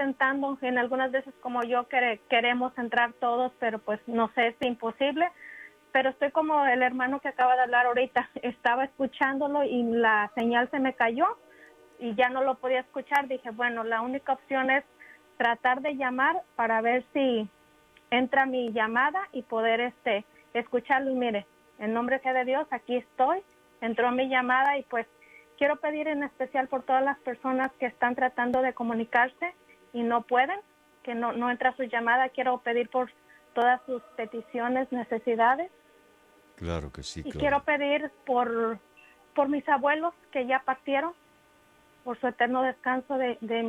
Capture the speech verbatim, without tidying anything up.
intentando, en algunas veces como yo quere, queremos entrar todos, pero pues no sé, es imposible. Pero estoy como el hermano que acaba de hablar ahorita, estaba escuchándolo y la señal se me cayó y ya no lo podía escuchar. Dije, bueno, la única opción es tratar de llamar para ver si entra mi llamada y poder este escucharlo. Y mire, en nombre sea de Dios, aquí estoy, entró mi llamada y pues quiero pedir en especial por todas las personas que están tratando de comunicarse y no pueden, que no, no entra su llamada. Quiero pedir por todas sus peticiones, necesidades. Claro que sí, Y claro. quiero pedir por, por mis abuelos que ya partieron, por su eterno descanso de, de